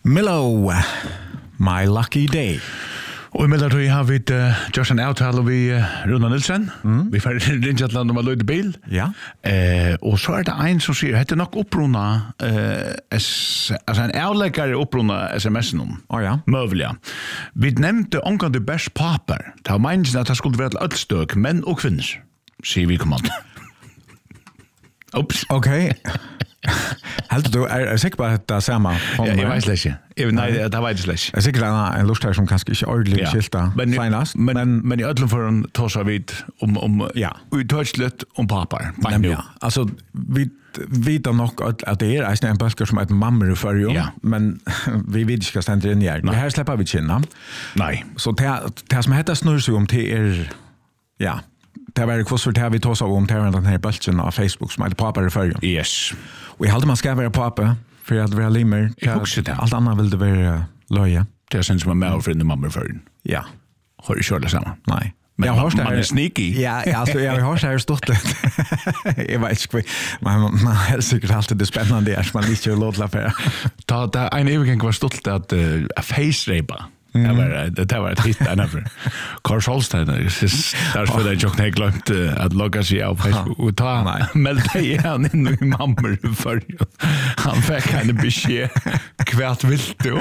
Millow, My Lucky Day. Og I midlertid har vi gjort en avtale med Runa Nilsen. Vi får ringe et land om å løyde bil. Ja. Og så det en som sier, hette nok oppruna, altså en avleggere oppruna SMS-en om. Ja. Møvelig, ja. Vi nevnte omgående bærs papar. Det var meningen at det skulle være til ødelstøk, menn og kvinner, sier vi kommande. Ups. Okay. Helt du sikker på at det er samme? Jeg vet slett ikke. Nei, det vet jeg slett ikke. Jeg er sikkert en lust her som kanskje ikke ordentlig skilta senest. Men I ødelen for en tås av vidt om uttørslet om papar. Ja, altså vi vet nok at det er en bøsker som er et mammer i førje, men vi vet ikke hva stender inn i her. Det her slipper vi kjenne. Nei. Så det som heter snurr seg om til ja, det var kvoss for det vi tås av om til den her bølgen av Facebook som heter papar i førje. Yes. Og jeg halte man skal være pappa, for at være limer. Alt annet vil det være løye. Det er sånn som er med og fremme mamma i førjen. Ja. Har du kjørt det sammen? Nei. Men man er sneaky. Ja, altså, jeg har så her stått det. Jeg vet ikke, man er sikkert alltid det spennende er, man ikke lov til å affære. Da en evig var stolt at face-rape. Det var et hit der nærmere. Karl Solstein, der spiller jeg ikke jeg glemt at logga seg av Facebook. Og ta meldte igjen inn i mammer for han fikk henne beskjed kvært vilt du.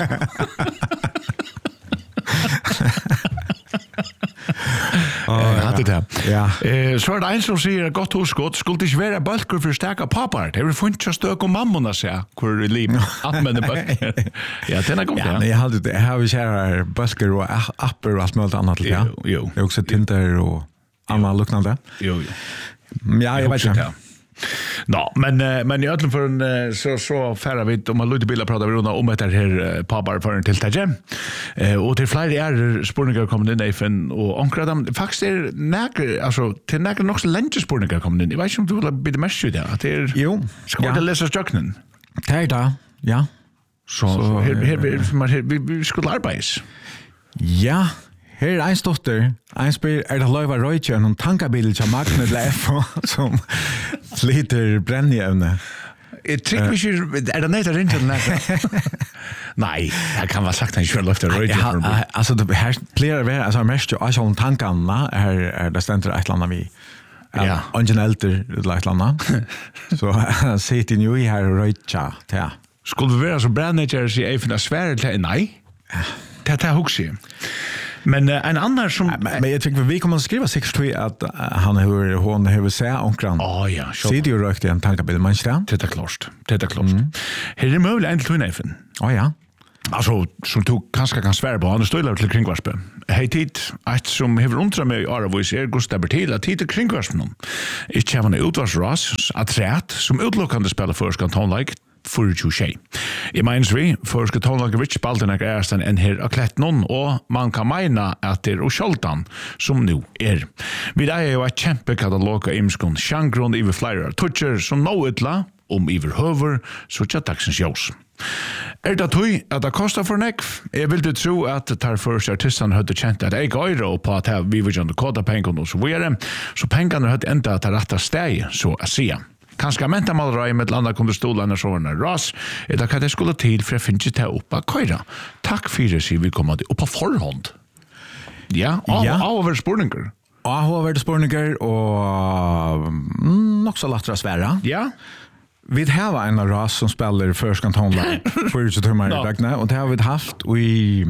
Så det en som sier godt hos godt, skulle det ikke være bølger for å steke papar? Det er funnet ikke støk om mammona seg, hvor i liv anvender bølger. Ja, det er godt, ja. Jeg har jo kjære bølger og apper og alt mulig annet til det. Jo. Det er også Tinder og annet luknende. Jo. Ja, jeg vet ikke. Nå, men I ødelen for en så færre vi om å lytte biler prater vi om etter her papar for en tiltage. Og til flere spurninger kommet inn i FN og omkring dem. Faktisk nækker, altså til nækker nok så lenge spurninger kommet inn. Jeg vet ikke om du vil bli det mest ut, at det jo, skal vi lese støkkenen? Det da, ja. Så her vi skulle arbeides. Ja, her er en stotter. En spyr, det løyva røytje noen tankabil til Magnet Leff som flyter brennjevne? Jeg trykker ikke, det nøyt å ringe til den? Nei, jeg kan være sagt at jeg ikke har løftet røytje. Altså, her pleier det være, altså, mest jo ikke om tankene, her det stender et eller annet vi. Ja. Ungen elter et eller annet. Så sitter jo i her røytje til. Skulle vi være så brennjevne, sier jeg finner svære til? Nei. Det er hukse. Men en annan som men jag tycker vi kommer att skriva sikkert at hon har sett onkran. Ja. Sitter ju rökt i en tankabil man inte. Det är klart. Här är möjligt en till näfen. Ja. Alltså som tog kanske kan svära på han står till kringvarspe. Hej tid att som har undrat mig Aravois Gustav Bertil att tid kringvarspe någon. Ich habe eine utvarsras att som utlockande spelar för kantonlike for you say. I minds vi for skal tala rich balden er en her aklet non og man kan meina at det er Scholtan som nu er. Vi er jo et kjempekatalog av imskon sjangron i flyer toucher som nå utla om iverhøver så tjataksens jós. Det tøy at det kostar for nekv? Jeg vil du tro at tar først artisten høyde kjent at jeg øyre på at vi vil gjøre koda pengen og så videre, så pengene høyde enda til rette steg, så å si. Kanskje mentamalrøy med landa kunne stolene sånne ras, det hva det skulle til for å finne til opp av køyre. Takk for sier vi kommer til opp på forhånd. Ja, av spurninger. Av spurninger, og nok så lagt svære. Ja. Vi har en ras som spiller først kantonlag for ut til meg i dagene, og det har vi haft i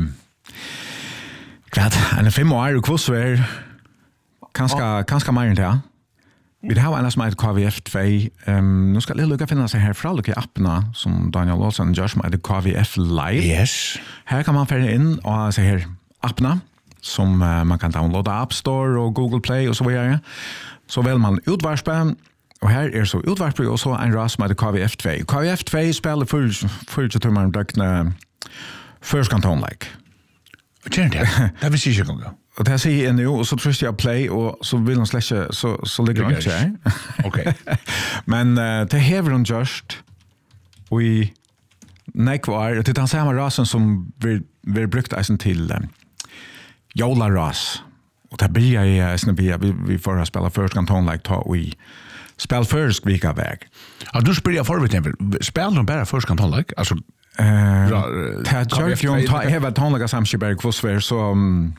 en 5 år og kvossver, kanskje mer enn det. Vi har en som heter KVF2. Nu skal jeg lukke finne seg her fra lukke appene som Daniel Olsen gjør som heter KVF Live. Yes. Her kan man føre inn og se her appene som man kan downloade App Store og Google Play og så videre. Så vel man utvarspe, og her er så utvarspe og så en ras som heter KVF2. KVF2 spiller for tommer døgnet først kantonleik. Kjenner det? Det vil si ikke ganger. Og det sier jeg nå, og så tryster jeg play, og så vil han slett ikke, så ligger han ikke her. Ok. Men det hever han gjørst, og i nekvar, og det er den samme rasen som vi brukt eisen til Jola-ras. Og det blir jeg, vi får ha spela først kantonleik, ta og i spel først vika veg. Ja, du spiller jeg forvitt, spiller du bare først kantonleik? Altså, Tjörkjon tar hela tonliga samskipare kvossver så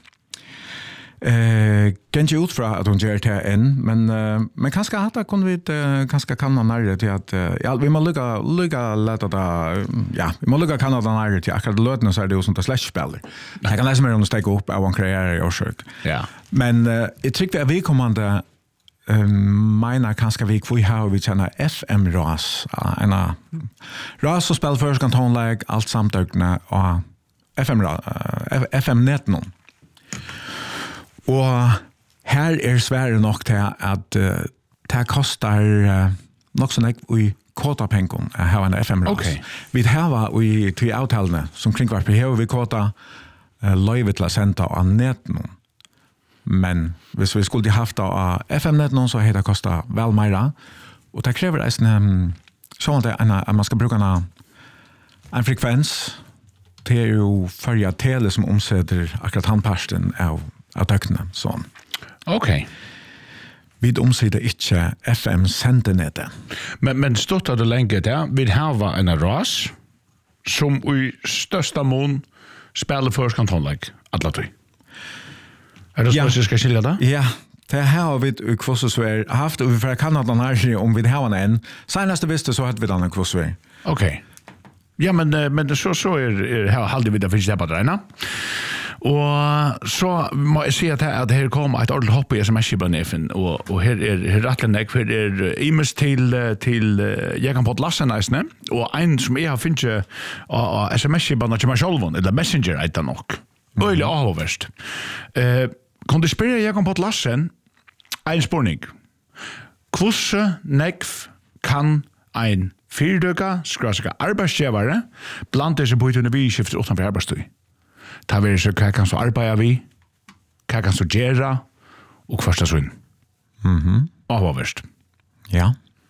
kan inte utfra att hon gör det än men kanske hata kunde vi kanske kan närre till att ja vi måste lugga lätta det ja vi måste lugga Kanada närre till akkurat lödna så är det som det slashspelare. Jag kan läsa mer om det stiga upp av en karriär i årsök. Ja. Men jag tycker att vi kommande menar kanske vi har vi känner FM ras en ras och spel först kan tonlägg allt samtökna och FM net någon. Og her svære nok til at det kostar nok så nek i kåtapengen å ha en FM-ras. Okay. Vi har i til avtalene som kringkvarp har vi kåta løyve til å sende av neten. Men hvis vi skulle haft av FM-neten så har det kostet vel mer. Og det krever sånn at man skal bruke en frekvens til å følge tele som omsetter akkurat handparsten av tøkene, sånn. Okay. Vi omsider ikke FM-sendenettet. Men stått av det lenge der, vi har en ras som i største mån spiller først kantonlegg, alle tog. Det så jeg skal skilje det? Ja, det har vi kvossesver haft, og vi får Kanada her om vi har en. Senest visste så hadde vi denne kvossesver. Okay. Ja, men så halde vi det finnes det på det ene. Og så må jeg si at her kom et ordentlig hopp i SMS-kibanefen, og her rettelig her imes til jeg kan på et lasseneisene, og en som jeg har finnet av SMS-kibanen til meg selv, eller Messenger er det nok. Øyelig avhåverst. Kan du spørre jeg kan på et lassen en spørning? Hvordan nekv kan en fyrdøka, skrasika arbeidsgjevare, blant det som på utøyne vi skifter utenfor arbeidstøy? Ta vi så hva kan så arbeide vi, hva kan så gjøre, og første sånn. Avhåverst. Ja.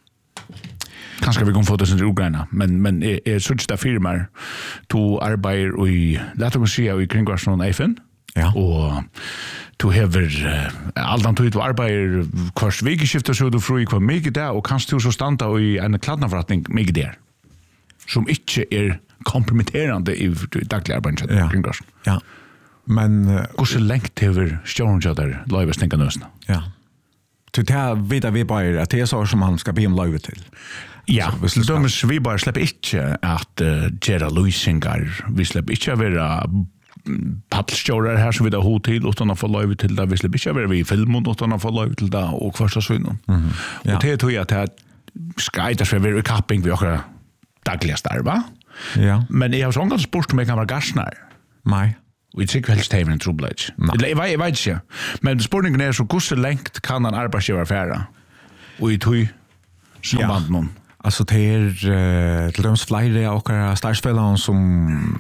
Kanskje vi kan få det som ugreina, men jeg synes det firmaer to arbeider i, lett å si, i kringvarsen og eifen, ja. Og du hever aldan tid du arbeider kvart vikeskifter så du fri hver mye der, og kanskje du så standa i en kladnaforretning mye der, som ikke kompromitterande i daglig arbeid kringvarsen. Ja. Men hvordan lengt hever stjåren der løyves tenker nøsene? Ja. Til det vet vi bare at det så som man skal be om løyve til. Ja, vi bare slipper ikke at gjøre løysingar. Vi slipper ikke å være paddelstjårer her som vi har hod til utan å få løyve til det. Vi slipper ikke å være i filmen utan å få løyve til det og kvart søgnen. Og det tror jeg at det skal eiter seg være i kapping vi akkurat dagligast arva. Ja. Men jeg har sånn ganske spurt om jeg kan være garsnar. Nei. Og jeg tror helst hever en trobladj. Jeg vet ikke. Men spørningen så hvordan lengt kan en arbeidsgiver fære? Og i tog samband noen? Altså det til døms flere av okkara startsfellene som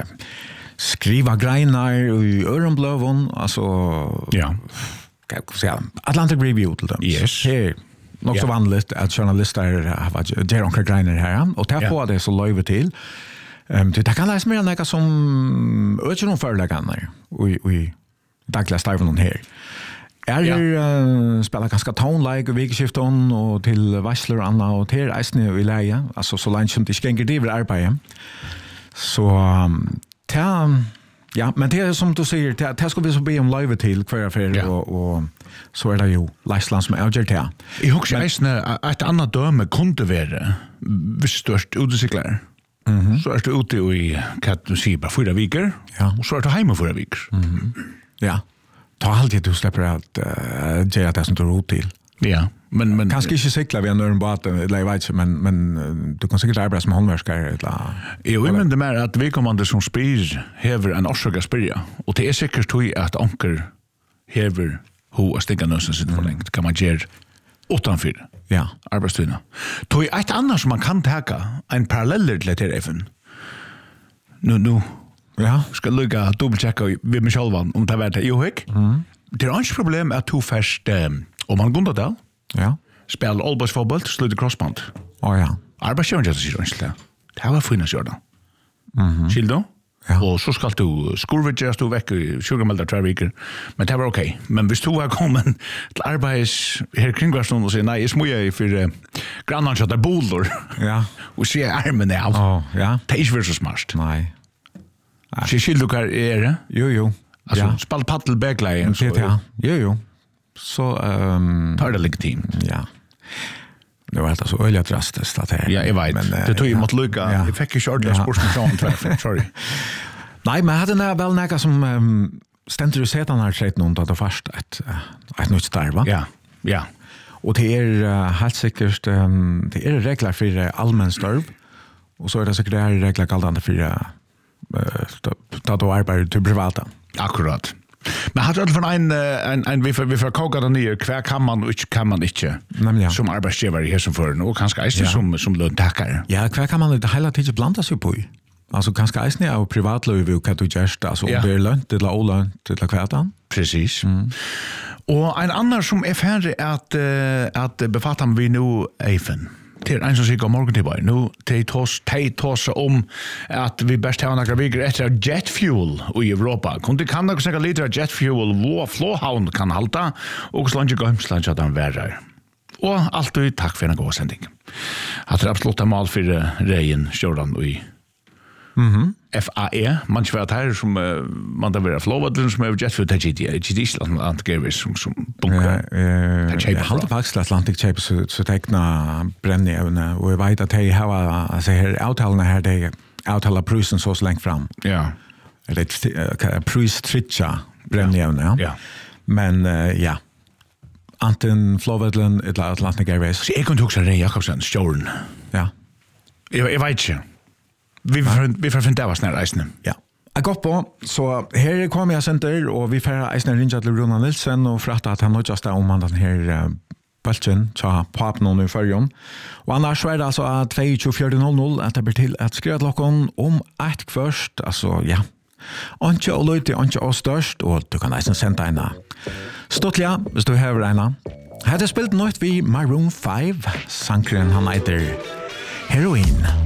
skriva greinar i ørenbløven, altså ja. Atlantic Review til døms. Yes. Her nok så vanligt at journalister gjør onkra greiner her, og til å få det så løyve til. Det kan lese mer enn noe som ikke noen forelegger i daglig starven her. Spelar ganska tone-like i vikeskiften og til varsler og annet, og til eisene i leie, altså så langt som de ikke ganger driver arbeidet. Så ja, men det som du sier, det skal vi så be om løyve til hver affær, og så det jo Leisland som avgjør til. Jeg husker eisene et annet døme kunne være hvis du utesikler. Så du ute i, hva du sier, bare 4 viker, og så du hjemme 4 viker. Ja. Ta alltid du slipper at gjøre det som du råd til. Ja, men kanskje ikke sikla via nøren båten, eller jeg vet ikke, men du kan sikkert arbeide som håndverskere. Jo, jeg mener mer at vi kommande som spyr hever en årsøk å spyrja, og det sikkert tog at anker hever ho å stinga nøsen sitt for lengt, kan man gjøre utanfyr arbeidstøyna. Tog et annet som man kan teka, en paralleller til etter FN. Nu. Ja, skal lukka dobbeltjekka vi med sjálvan om det var det. Jo, ikke? Det er ikke problem at du først, om man gunda det, spiller allbåsfotboll, slutter crossband. Ja. Arbeidsgjøren sier ikke det. Det var finnes gjør det. Skil du? Ja. Og så skal du skurvidgeres du vekk i 20 melder 2 veker. Men det var ok. Men hvis du har kommet til arbeids her kringvarsen og sier, nei, jeg smuer for grannan kjøtter boler. Ja. Og sier armen av. Ja. Det er ikke så smart. Nei. Så skil du hva det? Jo. Altså, spall paddel begleie. Ja. Jo. Så tar det legitimt. Ja. Det var helt så øyelig drastisk at Ja, jeg vet. Det tog jeg måtte lykke. Jeg fikk ikke ordentlig spørsmål. Sorry. Nei, men jeg hadde vel noe som stendte i setan her treit noen da det først et nytt starv. Ja. Og det helt sikkert det regler for allmenn starv, og så det sikkert regler galdende for da du arbeider til privata. Akkurat. Men har du alltid en vi får koka det nye, hva kan man og ikke kan man ikke som arbeidsgiver i Hessenføren, og kanskje eisne som løntakere? Ja, hva kan man det hele tiden blanda seg på i? Altså kanskje eisne av privatløyve og hva du gjørst, altså om det lønt eller olønt eller hva er. Precis. Og en annan som ferdig at befatter vi nå Eifen. Det en som sier om morgen tilbake. Nå, de tås om at vi best har noen viker etter jet fuel i Europa. Kan dere snakke litt av jet fuel hvor Flåhavn kan halta, og så langt gømsland at den verre. Og alltid takk for en god sending. At det absolutt mal for reien, Sjøren og i FAE, man ikke vet her som man da vil ha Flåhavn som jet fuel til ikke Island Atlantic som bunker. Jeg halte faktisk Atlantic Cape så tekna brennevne, og jeg vet at jeg har her avtalene her, de avtaler prusen så lengt fram. Ja. Eller prustritja brennevne, ja. Men ja, anten Flåvedlen eller Atlantic Airways. Så jeg kunne huske Rey Jakobsen, Stjåren. Ja. Jeg vet ikke. Vi får finne det var snart reisende. Ja. Jeg går på, så her kommer jeg senter, og vi får eisne rinja til Runa Nilsen, og fratta at han nødjast om han den her bølgen, tja pap noen i førjon. Og annars er det altså at 22400, at det blir til at skriva klokken om et først, altså ja. Antje og løyti, antje og størst, og du kan eisne sende en Stottlia, hvis du hører en. Her er spilt nøyt vi Maroon 5, sankren han heter Heroin.